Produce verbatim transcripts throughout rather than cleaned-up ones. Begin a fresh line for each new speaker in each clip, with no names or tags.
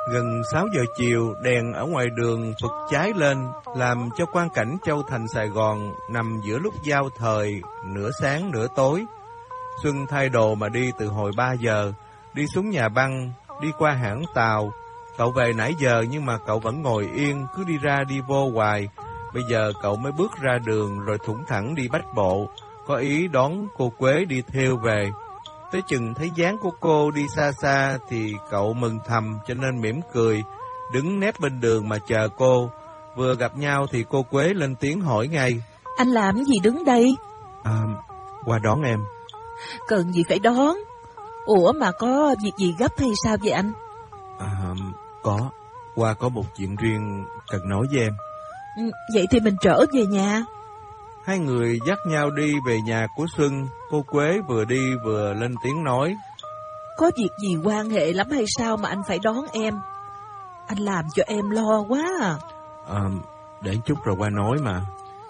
Gần sáu giờ chiều, đèn ở ngoài đường phực cháy lên, làm cho quang cảnh Châu Thành Sài Gòn nằm giữa lúc giao thời, nửa sáng nửa tối. Xuân thay đồ mà đi từ hồi ba giờ, đi xuống nhà băng, đi qua hãng tàu. Cậu về nãy giờ nhưng mà cậu vẫn ngồi yên, cứ đi ra đi vô hoài. Bây giờ cậu mới bước ra đường rồi thủng thẳng đi bách bộ, có ý đón cô Quế đi theo về. Tới chừng thấy dáng của cô đi xa xa thì cậu mừng thầm cho nên mỉm cười, đứng nép bên đường mà chờ cô. Vừa gặp nhau thì cô Quế lên tiếng hỏi ngay.
Anh làm gì đứng đây?
À, qua đón em.
Cần gì phải đón? Ủa mà có việc gì gấp hay sao vậy anh?
À, có, qua có một chuyện riêng cần nói với em.
Ừ, vậy thì mình trở về nhà.
Hai người dắt nhau đi về nhà của Xuân. Cô Quế vừa đi vừa lên tiếng nói.
Có việc gì quan hệ lắm hay sao mà anh phải đón em? Anh làm cho em lo quá à.
À, để chút rồi qua nói mà.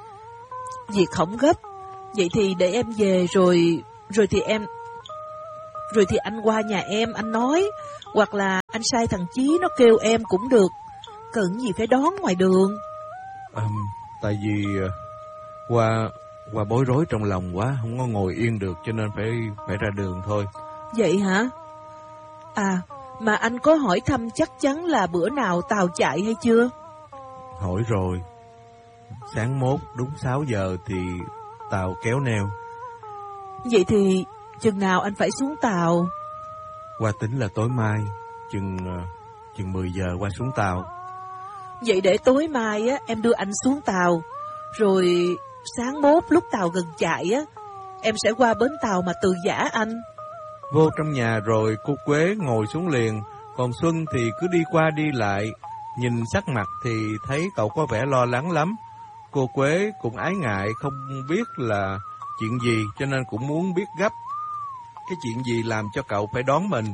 Việc không gấp. Vậy thì để em về rồi Rồi thì em Rồi thì anh qua nhà em anh nói. Hoặc là anh sai thằng Chí nó kêu em cũng được. Cần gì phải đón ngoài đường.
À, tại vì Qua Qua bối rối trong lòng quá, không có ngồi yên được cho nên phải phải ra đường thôi.
Vậy hả? À, mà anh có hỏi thăm chắc chắn là bữa nào tàu chạy hay chưa?
Hỏi rồi. Sáng mốt đúng sáu giờ thì tàu kéo neo.
Vậy thì chừng nào anh phải xuống tàu?
Qua tính là tối mai, chừng chừng mười giờ qua xuống tàu.
Vậy để tối mai á em đưa anh xuống tàu, rồi sáng mốt lúc tàu gần chạy á em sẽ qua bến tàu mà từ giã anh.
Vô trong nhà rồi cô Quế ngồi xuống liền, còn Xuân thì cứ đi qua đi lại. Nhìn sắc mặt thì thấy cậu có vẻ lo lắng lắm. Cô Quế cũng ái ngại không biết là chuyện gì cho nên cũng muốn biết gấp cái chuyện gì làm cho cậu phải đón mình.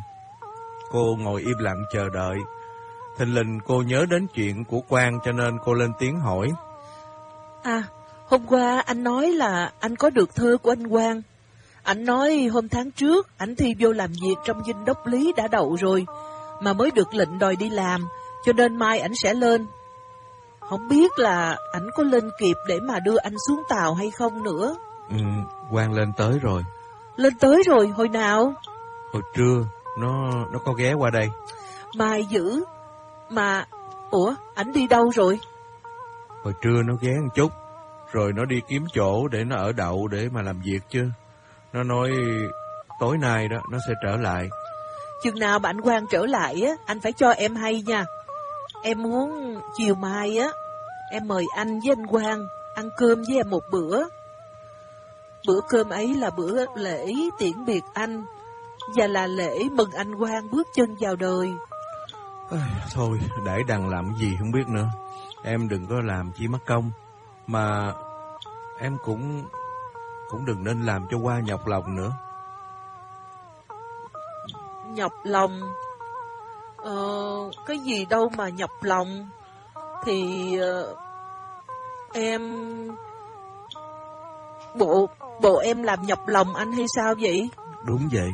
Cô ngồi im lặng chờ đợi. Thình lình cô nhớ đến chuyện của Quang cho nên cô lên tiếng hỏi.
À, hôm qua anh nói là anh có được thơ của anh Quang. Anh nói hôm tháng trước anh thi vô làm việc trong dinh đốc lý đã đậu rồi, mà mới được lệnh đòi đi làm, cho nên mai ảnh sẽ lên. Không biết là ảnh có lên kịp để mà đưa anh xuống tàu hay không nữa.
Ừ, Quang lên tới rồi.
Lên tới rồi, hồi nào?
Hồi trưa, nó nó có ghé qua đây.
Mai dữ. Mà, ủa, ảnh đi đâu rồi?
Hồi trưa nó ghé một chút, rồi nó đi kiếm chỗ để nó ở đậu để mà làm việc chứ. Nó nói tối nay đó nó sẽ trở lại.
Chừng nào bạn Quang trở lại á, anh phải cho em hay nha. Em muốn chiều mai á, em mời anh với anh Quang ăn cơm với em một bữa. Bữa cơm ấy là bữa lễ tiễn biệt anh, và là lễ mừng anh Quang bước chân vào đời.
Thôi, để đằng làm gì không biết nữa. Em đừng có làm chi mất công. Mà em cũng Cũng đừng nên làm cho Qua nhọc lòng nữa.
Nhọc lòng? Ờ, cái gì đâu mà nhọc lòng. Thì uh, em Bộ Bộ em làm nhọc lòng anh hay sao vậy?
Đúng vậy.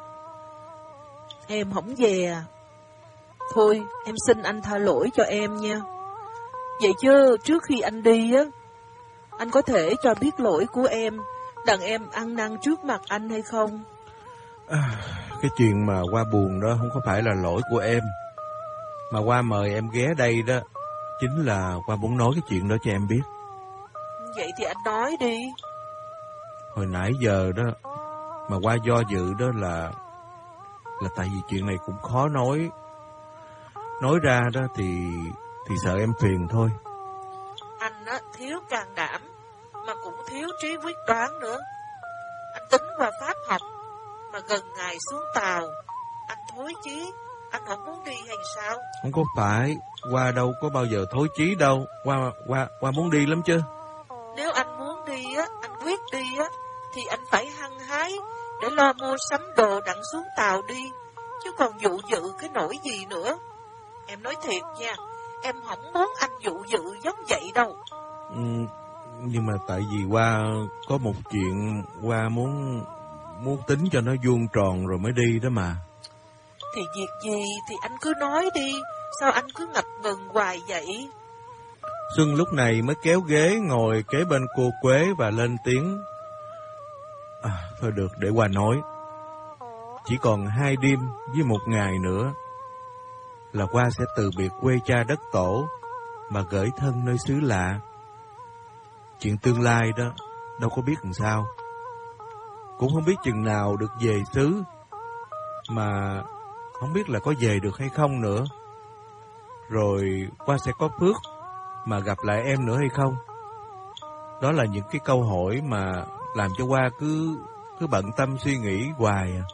Em không về à? Thôi em xin anh tha lỗi cho em nha. Vậy chứ trước khi anh đi á, anh có thể cho biết lỗi của em, đặng em ăn năn trước mặt anh hay không?
À, cái chuyện mà Qua buồn đó không có phải là lỗi của em. Mà Qua mời em ghé đây đó chính là Qua muốn nói cái chuyện đó cho em biết.
Vậy thì anh nói đi.
Hồi nãy giờ đó mà Qua do dự đó là Là tại vì chuyện này cũng khó nói. Nói ra đó thì Thì sợ em phiền thôi.
Anh á, thiếu can đảm, mà cũng thiếu trí quyết đoán nữa. Anh tính qua Pháp học, mà gần ngày xuống tàu anh thối chí. Anh không muốn đi hay sao?
Không có phải, Qua đâu có bao giờ thối chí đâu. Qua Qua Qua muốn đi lắm chứ.
Nếu anh muốn đi á, anh quyết đi á, thì anh phải hăng hái để lo mua sắm đồ đặng xuống tàu đi, chứ còn dụ dự cái nỗi gì nữa. Em nói thiệt nha, em không muốn anh dụ dự giống vậy đâu.
Ừ, nhưng mà tại vì Qua có một chuyện Qua muốn Muốn tính cho nó vuông tròn rồi mới đi đó mà.
Thì việc gì thì anh cứ nói đi, Sao anh cứ ngập ngừng hoài vậy?
Xuân lúc này mới kéo ghế ngồi kế bên cô Quế và lên tiếng. À, thôi được, để Hoa nói. Chỉ còn hai đêm với một ngày nữa là Hoa sẽ từ biệt quê cha đất tổ mà gởi thân nơi xứ lạ. Chuyện tương lai đó đâu có biết làm sao, cũng không biết chừng nào được về xứ, mà không biết là có về được hay không nữa. Rồi Hoa sẽ có phước mà gặp lại em nữa hay không. Đó là những cái câu hỏi mà làm cho Hoa cứ cứ bận tâm suy nghĩ hoài à.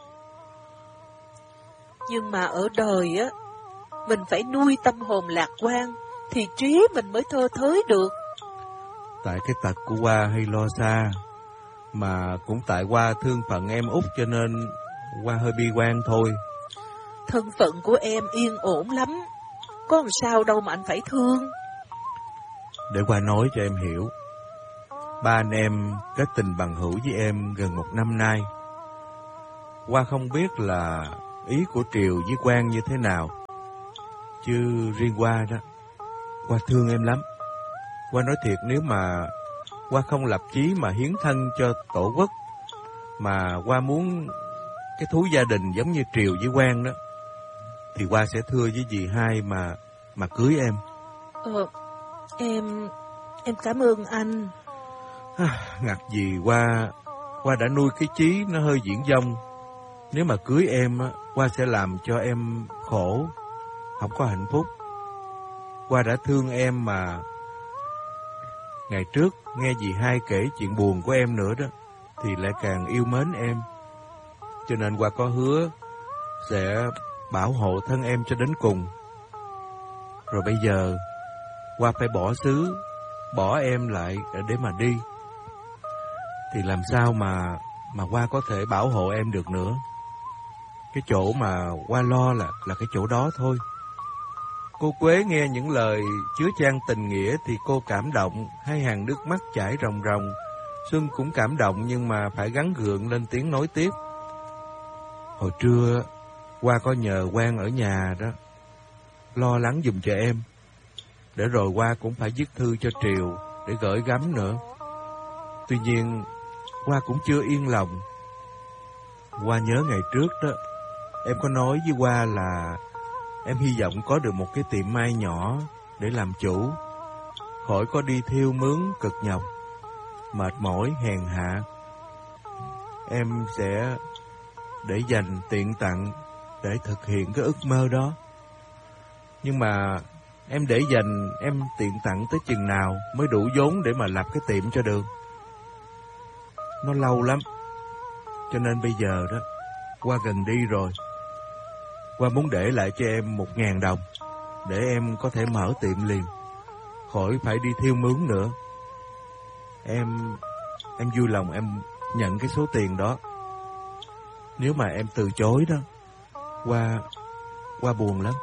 Nhưng mà ở đời á, mình phải nuôi tâm hồn lạc quan thì trí mình mới thơ thới được.
Tại cái tật của Hoa hay lo xa, mà cũng tại Hoa thương phận em út cho nên Hoa hơi bi quan thôi.
Thân phận của em yên ổn lắm, có làm sao đâu mà anh phải thương.
Để Hoa nói cho em hiểu. Ba anh em kết tình bằng hữu với em gần một năm nay. Hoa không biết là ý của Triều với Quang như thế nào, chứ riêng Hoa đó, Hoa thương em lắm. Hoa nói thiệt, nếu mà Hoa không lập chí mà hiến thân cho tổ quốc, mà Hoa muốn cái thú gia đình giống như Triều với Quang đó, thì Hoa sẽ thưa với dì hai mà mà cưới em.
Ờ, em em cảm ơn anh.
Ngặt gì Hoa Hoa đã nuôi cái chí nó hơi viển vông. Nếu mà cưới em, Hoa sẽ làm cho em khổ, không có hạnh phúc. Hoa đã thương em mà ngày trước nghe dì hai kể chuyện buồn của em nữa đó, thì lại càng yêu mến em. Cho nên Hoa có hứa sẽ bảo hộ thân em cho đến cùng. Rồi bây giờ Hoa phải bỏ xứ, bỏ em lại để mà đi, thì làm sao mà mà Hoa có thể bảo hộ em được nữa. Cái chỗ mà Hoa lo là là cái chỗ đó thôi. Cô Quế nghe những lời chứa chan tình nghĩa thì cô cảm động, hai hàng nước mắt chảy ròng ròng. Xuân cũng cảm động nhưng mà phải gắng gượng lên tiếng nói tiếp. Hồi trưa Hoa có nhờ Quang ở nhà đó lo lắng giùm cho em, để rồi Hoa cũng phải viết thư cho Triều để gửi gắm nữa. Tuy nhiên Hoa cũng chưa yên lòng. Hoa nhớ ngày trước đó, em có nói với Hoa là em hy vọng có được một cái tiệm may nhỏ để làm chủ, khỏi có đi thiêu mướn cực nhọc, mệt mỏi hèn hạ. Em sẽ để dành tiền tặng để thực hiện cái ước mơ đó. Nhưng mà em để dành em tiền tặng tới chừng nào mới đủ vốn để mà lập cái tiệm cho được? Nó lâu lắm. Cho nên bây giờ đó, Hoa gần đi rồi, Hoa muốn để lại cho em một ngàn đồng để em có thể mở tiệm liền, khỏi phải đi thiêu mướn nữa. Em em vui lòng em nhận cái số tiền đó. Nếu mà em từ chối đó, Hoa Hoa buồn lắm.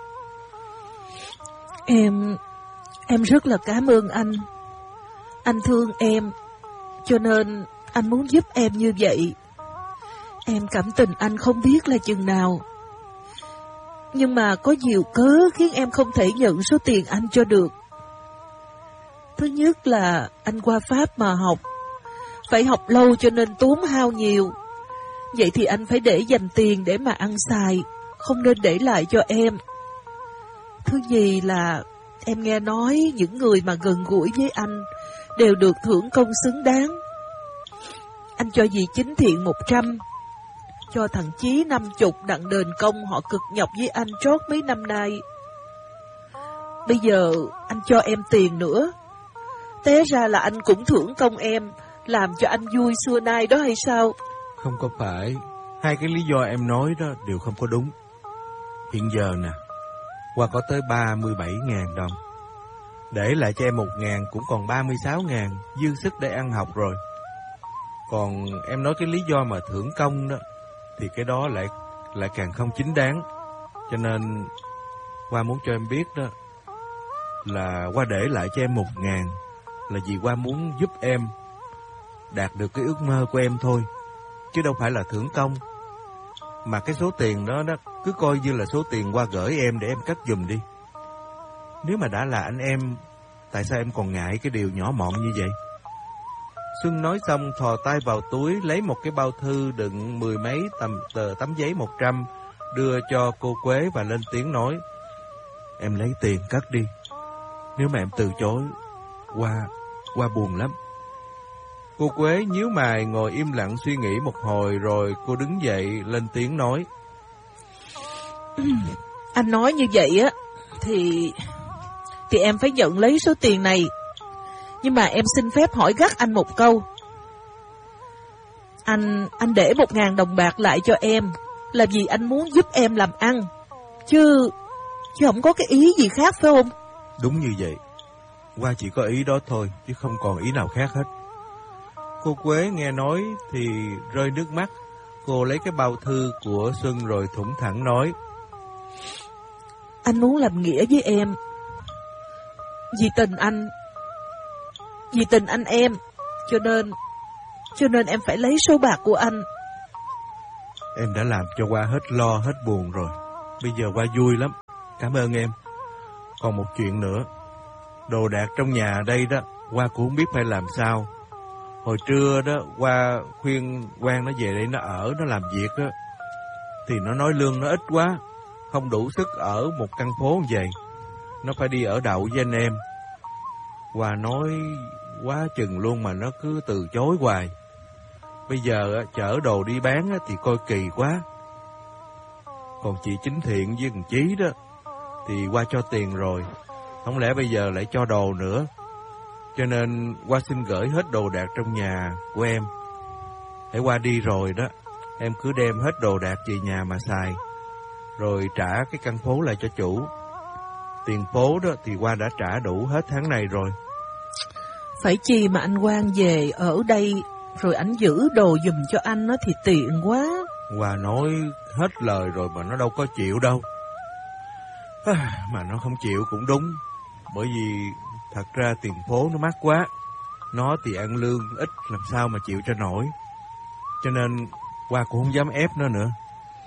Em em rất là cảm ơn anh. Anh thương em, cho nên anh muốn giúp em như vậy. Em cảm tình anh không biết là chừng nào. Nhưng mà có nhiều cớ khiến em không thể nhận số tiền anh cho được. Thứ nhất là anh qua Pháp mà học, phải học lâu cho nên tốn hao nhiều. Vậy thì anh phải để dành tiền để mà ăn xài, không nên để lại cho em. Thứ nhì là em nghe nói những người mà gần gũi với anh đều được thưởng công xứng đáng. Anh cho dì Chính Thiện một trăm, cho thằng Chí năm chục đặng đền công họ cực nhọc với anh trót mấy năm nay. Bây giờ anh cho em tiền nữa, té ra là anh cũng thưởng công em, làm cho anh vui xưa nay đó hay sao?
Không có phải. Hai cái lý do em nói đó đều không có đúng. Hiện giờ nè, Hoa có tới ba mươi bảy ngàn đồng. Để lại cho em một ngàn cũng còn ba mươi sáu ngàn, dư sức để ăn học rồi. Còn em nói cái lý do mà thưởng công đó, thì cái đó lại lại càng không chính đáng. Cho nên Hoa muốn cho em biết đó, là Hoa để lại cho em một ngàn là vì Hoa muốn giúp em đạt được cái ước mơ của em thôi, chứ đâu phải là thưởng công. Mà cái số tiền đó đó cứ coi như là số tiền qua gửi em để em cất giùm đi. Nếu mà đã là anh em, tại sao em còn ngại cái điều nhỏ mọn như vậy? Xuân nói xong thò tay vào túi lấy một cái bao thư đựng mười mấy tầm tờ tấm giấy một trăm, đưa cho cô Quế và lên tiếng nói: Em lấy tiền cất đi. Nếu mà em từ chối, Hoa, Hoa buồn lắm. Cô Quế nhíu mày ngồi im lặng suy nghĩ một hồi, rồi cô đứng dậy lên tiếng nói:
Anh nói như vậy á Thì Thì em phải nhận lấy số tiền này. Nhưng mà em xin phép hỏi gắt anh một câu. Anh Anh để một ngàn đồng bạc lại cho em là vì anh muốn giúp em làm ăn, Chứ Chứ không có cái ý gì khác phải không?
Đúng như vậy. Hoa chỉ có ý đó thôi, chứ không còn ý nào khác hết. Cô Quế nghe nói thì rơi nước mắt. Cô lấy cái bao thư của Xuân rồi thủng thẳng nói:
Anh muốn làm nghĩa với em. Vì tình anh Vì tình anh em Cho nên Cho nên em phải lấy số bạc của anh.
Em đã làm cho Hoa hết lo hết buồn rồi. Bây giờ Hoa vui lắm. Cảm ơn em. Còn một chuyện nữa. Đồ đạc trong nhà đây đó, Hoa cũng không biết phải làm sao. Hồi trưa đó, Hoa khuyên Quang nó về đây nó ở, nó làm việc đó, thì nó nói lương nó ít quá, không đủ sức ở một căn phố như vậy. Nó phải đi ở đậu với anh em. Hoa nói quá chừng luôn mà nó cứ từ chối hoài. Bây giờ chở đồ đi bán thì coi kỳ quá. Còn chị Chính Thiện với thằng Chí đó thì Hoa cho tiền rồi, không lẽ bây giờ lại cho đồ nữa. Cho nên Hoa xin gửi hết đồ đạc trong nhà của em. Để Hoa đi rồi đó, em cứ đem hết đồ đạc về nhà mà xài, rồi trả cái căn phố lại cho chủ. Tiền phố đó thì Hoa đã trả đủ hết tháng này rồi.
Phải chi mà anh Quang về ở đây rồi anh giữ đồ giùm cho anh nó thì tiện quá.
Hoa nói hết lời rồi mà nó đâu có chịu đâu. Mà nó không chịu cũng đúng. Bởi vì thật ra tiền phố nó mắc quá. Nó thì ăn lương ít làm sao mà chịu cho nổi. Cho nên Hoa cũng không dám ép nó nữa.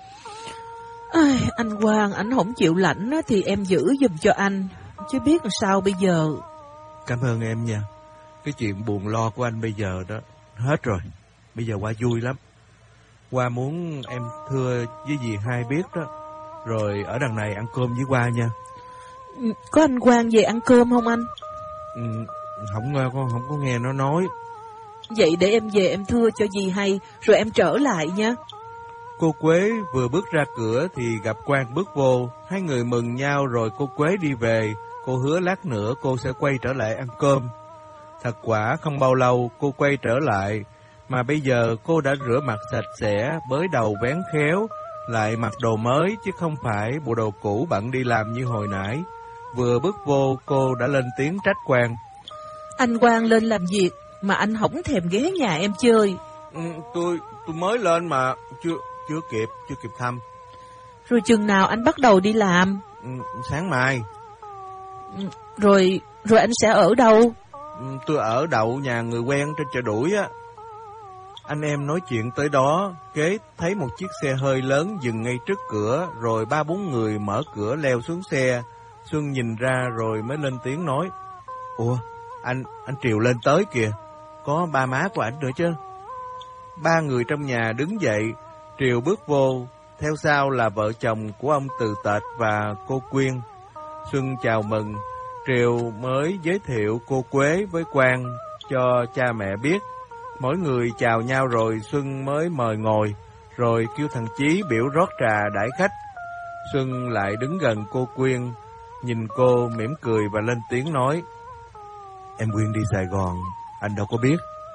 Ai, anh Quang, anh không chịu lãnh thì em giữ giùm cho anh, chứ biết làm sao bây giờ.
Cảm ơn em nha. Cái chuyện buồn lo của anh bây giờ đó hết rồi. Bây giờ Hoa vui lắm. Hoa muốn em thưa với dì hai biết đó, rồi ở đằng này ăn cơm với Hoa nha.
Có anh Quang về ăn cơm không anh?
Ừ, không nghe, con không có nghe nó nói.
Vậy để em về em thưa cho dì hay, rồi em trở lại nha.
Cô Quế vừa bước ra cửa thì gặp Quang bước vô. Hai người mừng nhau rồi cô Quế đi về. Cô hứa lát nữa cô sẽ quay trở lại ăn cơm. Thật quả không bao lâu cô quay trở lại, mà bây giờ cô đã rửa mặt sạch sẽ, bới đầu vén khéo, lại mặc đồ mới chứ không phải bộ đồ cũ bận đi làm như hồi nãy. Vừa bước vô cô đã lên tiếng trách Quang:
Anh Quang lên làm việc mà anh không thèm ghé nhà em chơi.
Ừ, tôi tôi mới lên mà chưa chưa kịp chưa kịp thăm.
Rồi chừng nào anh bắt đầu đi làm?
Ừ, sáng mai.
Ừ, rồi rồi anh sẽ ở đâu?
Ừ, tôi ở đậu nhà người quen trên chợ Đuổi á. Anh em nói chuyện tới đó, kế thấy một chiếc xe hơi lớn dừng ngay trước cửa, rồi ba bốn người mở cửa leo xuống xe. Xuân nhìn ra rồi mới lên tiếng nói: Ủa, anh anh Triều lên tới kìa, có ba má của ảnh nữa chứ. Ba người trong nhà đứng dậy, Triều bước vô, theo sau là vợ chồng của ông Từ Tệt và cô Quyên. Xuân chào mừng, Triều mới giới thiệu cô Quế với Quang cho cha mẹ biết. Mỗi người chào nhau rồi Xuân mới mời ngồi, rồi kêu thằng Chí biểu rót trà đãi khách. Xuân lại đứng gần cô Quyên, nhìn cô mỉm cười và lên tiếng nói: Em Quyên đi Sài Gòn, anh đâu có biết.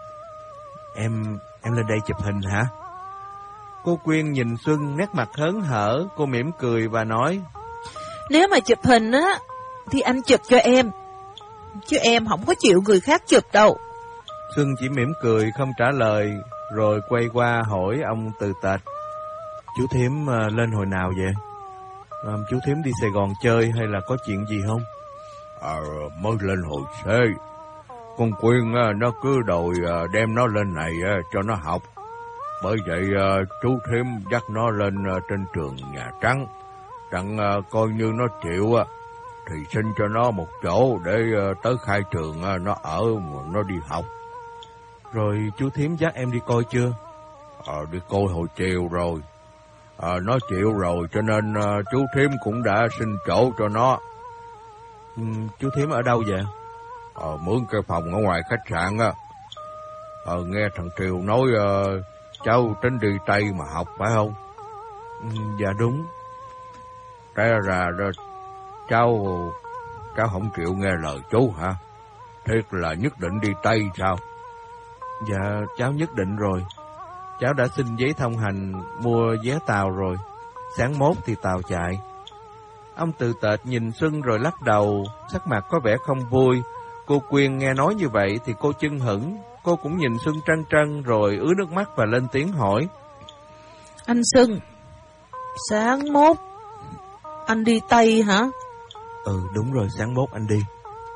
Em em lên đây chụp hình hả? Cô Quyên nhìn Xuân nét mặt hớn hở, cô mỉm cười và nói:
Nếu mà chụp hình á thì anh chụp cho em, chứ em không có chịu người khác chụp đâu.
Xuân chỉ mỉm cười không trả lời, rồi quay qua hỏi ông Từ Tệt: Chú Thím lên hồi nào vậy? À, chú Thím đi Sài Gòn chơi hay là có chuyện gì không?
À, mới lên hồi xế. Con Quyên nó cứ đòi đem nó lên này cho nó học. Bởi vậy uh, chú Thiêm dắt nó lên uh, trên trường Nhà Trắng. Đặng uh, coi như nó chịu uh, thì xin cho nó một chỗ để uh, tới khai trường uh, nó ở mà nó đi học.
Rồi chú Thiếm dắt em đi coi chưa?
Ờ, đi coi hồi chiều rồi. Ờ, nó chịu rồi cho nên uh, chú Thiếm cũng đã xin chỗ cho nó.
Ừ, chú Thiếm ở đâu vậy?
Ờ, mướn cái phòng ở ngoài khách sạn á. Ờ, nghe thằng Triều nói uh, cháu tính đi Tây mà học phải không?
Ừ, dạ đúng.
Ra ra ra cháu cháu không chịu nghe lời chú hả? Thiệt là nhất định đi Tây sao?
Dạ cháu nhất định rồi. Cháu đã xin giấy thông hành mua vé tàu rồi. Sáng mốt thì tàu chạy. Ông Từ Tệt nhìn Xuân rồi lắc đầu, sắc mặt có vẻ không vui. Cô Quyên nghe nói như vậy thì cô chưng hửng. Cô cũng nhìn Xuân trân trân rồi ứa nước mắt và lên tiếng hỏi.
Anh Xuân, sáng mốt anh đi Tây hả?
Ừ đúng rồi, sáng mốt anh đi.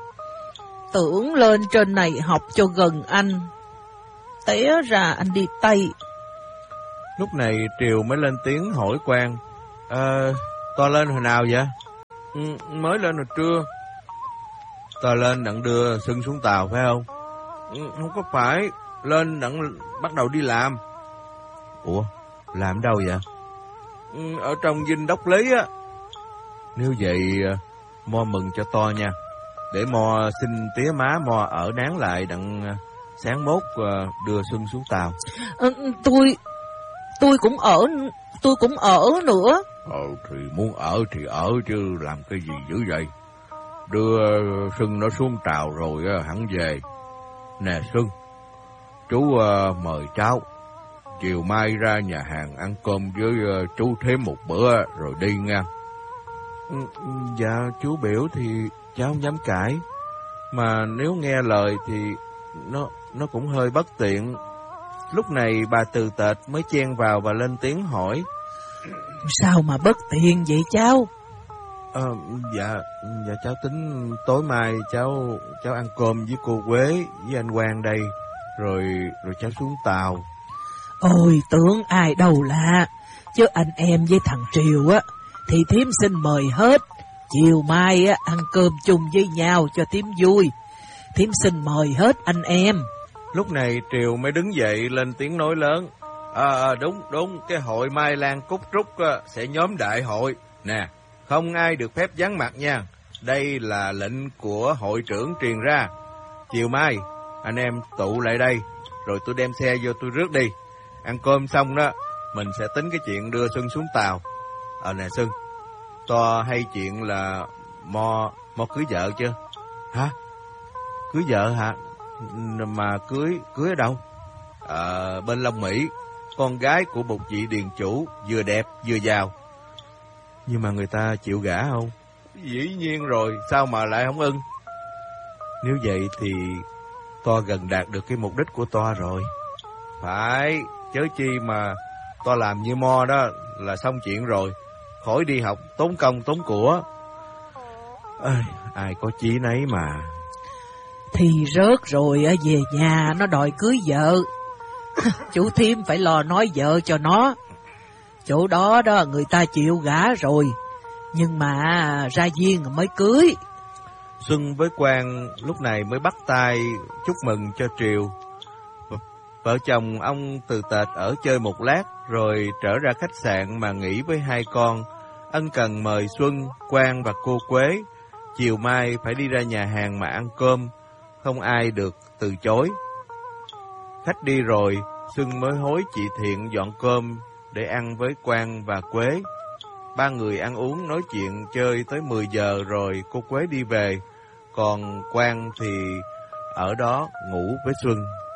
Tưởng lên trên này học cho gần anh, té ra anh đi Tây.
Lúc này Triều mới lên tiếng hỏi Quang. Ờ, to lên hồi nào vậy? Ừ, mới lên hồi trưa. To lên đặng đưa Xuân xuống tàu phải không? Ừ, không có phải, lên đặng bắt đầu đi làm. Ủa, làm đâu vậy? Ừ, ở trong dinh đốc lý á. Nếu vậy, Mo mừng cho to nha. Để Mo xin tía má Mo ở nán lại đặng sáng mốt đưa Xuân xuống tàu.
Ừ, tôi, tôi cũng ở, tôi cũng ở nữa.
Ờ, thì muốn ở thì ở chứ làm cái gì dữ vậy? Đưa Xuân nó xuống tàu rồi hẳn về. Nè Xuân, chú uh, mời cháu. Chiều mai ra nhà hàng ăn cơm với uh, chú Thiếm một bữa rồi đi nha.
Ừ, dạ chú biểu thì cháu không dám cãi. Mà nếu nghe lời thì nó nó cũng hơi bất tiện. Lúc này bà Từ Tệt mới chen vào và lên tiếng hỏi.
Sao mà bất tiện vậy cháu?
À, dạ, dạ cháu tính tối mai cháu cháu ăn cơm với cô Quế với anh Quang đây, rồi rồi cháu xuống tàu.
Ôi tưởng ai đâu lạ, chứ anh em với thằng Triều á thì Thiếm xin mời hết. Chiều mai á ăn cơm chung với nhau cho Thiếm vui. Thiếm xin mời hết anh em.
Lúc này Triều mới đứng dậy lên tiếng nói lớn. À, đúng đúng, cái hội Mai Lan Cúc Trúc sẽ nhóm đại hội nè. Không ai được phép vắng mặt nha. Đây là lệnh của hội trưởng truyền ra. Chiều mai, anh em tụ lại đây, rồi tôi đem xe vô tôi rước đi. Ăn cơm xong đó, mình sẽ tính cái chuyện đưa Xuân xuống tàu. Ờ nè Xuân, to hay chuyện là Mo, Mo cưới vợ chưa? Hả? Cưới vợ hả? Mà cưới, cưới ở đâu? Ờ, bên Long Mỹ, con gái của một vị điền chủ, vừa đẹp vừa giàu. Nhưng mà người ta chịu gả không? Dĩ nhiên rồi, sao mà lại không ưng? Nếu vậy thì to gần đạt được cái mục đích của to rồi. Phải, chớ chi mà to làm như Mo đó là xong chuyện rồi. Khỏi đi học tốn công tốn của. Ê, ai có chí nấy mà.
Thì rớt rồi về nhà nó đòi cưới vợ. Chú Thiêm phải lo nói vợ cho nó. Chỗ đó đó người ta chịu gả rồi, nhưng mà ra duyên mới cưới.
Xuân với Quang lúc này mới bắt tay chúc mừng cho Triều. Vợ chồng ông Từ Tệt ở chơi một lát rồi trở ra khách sạn mà nghỉ với hai con. Ân cần mời Xuân, Quang và cô Quế. Chiều mai phải đi ra nhà hàng mà ăn cơm, không ai được từ chối. Khách đi rồi, Xuân mới hối chị Thiện dọn cơm để ăn với Quang và Quế. Ba người ăn uống nói chuyện chơi tới mười giờ rồi cô Quế đi về, còn Quang thì ở đó ngủ với Xuân.